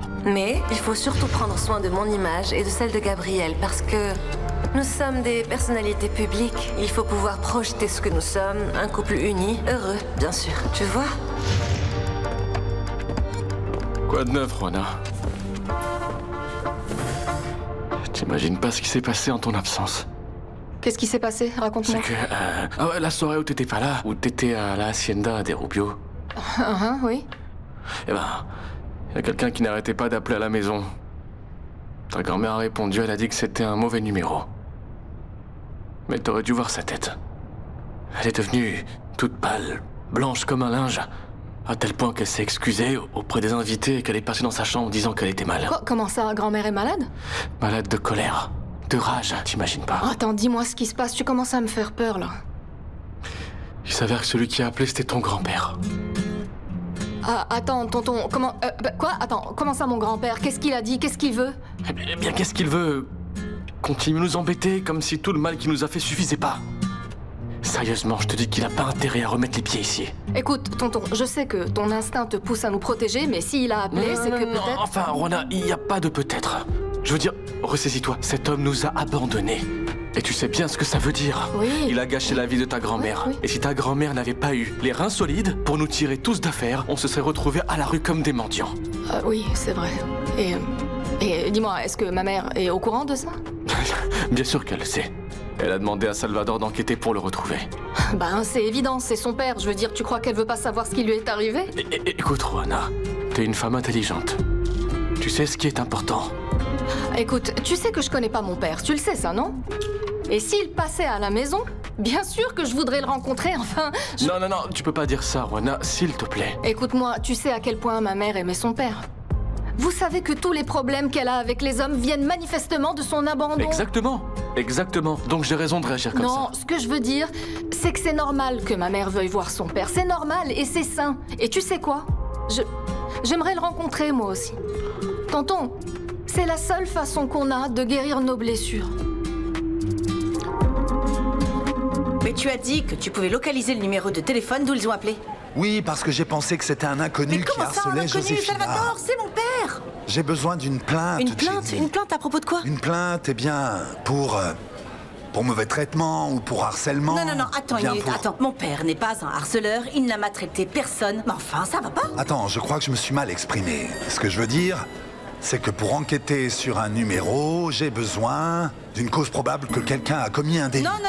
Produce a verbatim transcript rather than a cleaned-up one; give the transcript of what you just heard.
Mais il faut surtout prendre soin de mon image et de celle de Gabriel parce que nous sommes des personnalités publiques. Il faut pouvoir projeter ce que nous sommes, un couple uni, heureux, bien sûr. Tu vois? Quoi de neuf, Rona? T'imagines pas ce qui s'est passé en ton absence. Qu'est-ce qui s'est passé? Raconte-moi. C'est que... Euh... Ah ouais, la soirée où t'étais pas là, où t'étais à la Hacienda des Rubio. Uh -huh, oui. Eh ben, il y a quelqu'un qui n'arrêtait pas d'appeler à la maison. Ta grand-mère a répondu, elle a dit que c'était un mauvais numéro. Mais t'aurais dû voir sa tête. Elle est devenue toute pâle, blanche comme un linge, à tel point qu'elle s'est excusée auprès des invités et qu'elle est passée dans sa chambre disant qu'elle était mal. Quoi? Comment ça, grand-mère est malade? Malade de colère, de rage, t'imagines pas. Oh, attends, dis-moi ce qui se passe, tu commences à me faire peur, là. Il s'avère que celui qui a appelé, c'était ton grand-père. Ah, attends, tonton, comment... Euh, bah, quoi? Attends, comment ça, mon grand-père? Qu'est-ce qu'il a dit? Qu'est-ce qu'il veut? Eh bien, eh bien qu'est-ce qu'il veut? Continue de nous embêter comme si tout le mal qu'il nous a fait suffisait pas. Sérieusement, je te dis qu'il a pas intérêt à remettre les pieds ici. Écoute, tonton, je sais que ton instinct te pousse à nous protéger, mais s'il a appelé, c'est que peut-être... Enfin, Rona, il n'y a pas de peut-être. Je veux dire, ressaisis-toi, cet homme nous a abandonnés. Et tu sais bien ce que ça veut dire. Oui. Il a gâché la vie de ta grand-mère. Oui, oui. Et si ta grand-mère n'avait pas eu les reins solides pour nous tirer tous d'affaire, on se serait retrouvés à la rue comme des mendiants. Euh, oui, c'est vrai. Et... Et dis-moi, est-ce que ma mère est au courant de ça? Bien sûr qu'elle le sait. Elle a demandé à Salvador d'enquêter pour le retrouver. Ben, c'est évident, c'est son père. Je veux dire, tu crois qu'elle veut pas savoir ce qui lui est arrivé? É é écoute, Rona, t'es une femme intelligente. Tu sais ce qui est important. Écoute, tu sais que je connais pas mon père. Tu le sais, ça, non? Et s'il passait à la maison, bien sûr que je voudrais le rencontrer, enfin... Je... Non, non, non, tu peux pas dire ça, Rona, s'il te plaît. Écoute-moi, tu sais à quel point ma mère aimait son père. Vous savez que tous les problèmes qu'elle a avec les hommes viennent manifestement de son abandon. Exactement, exactement. Donc j'ai raison de réagir comme ça. Non, ce que je veux dire, c'est que c'est normal que ma mère veuille voir son père. C'est normal et c'est sain. Et tu sais quoi? Je... J'aimerais le rencontrer, moi aussi. Tonton, c'est la seule façon qu'on a de guérir nos blessures. Mais tu as dit que tu pouvais localiser le numéro de téléphone d'où ils ont appelé. Oui, parce que j'ai pensé que c'était un inconnu Mais qui comment ça, un harcelait inconnu? Joséphina. Salvador, c'est mon père! J'ai besoin d'une plainte, Une plainte? Jenny. Une plainte à propos de quoi? Une plainte, eh bien, pour... euh, pour mauvais traitement ou pour harcèlement. Non, non, non, attends une Bien minute, pour- attends. Mon père n'est pas un harceleur, il n'a maltraité personne. Mais enfin, ça va pas? Attends, je crois que je me suis mal exprimé. Ce que je veux dire, c'est que pour enquêter sur un numéro, j'ai besoin d'une cause probable que quelqu'un a commis un délit. Non, non.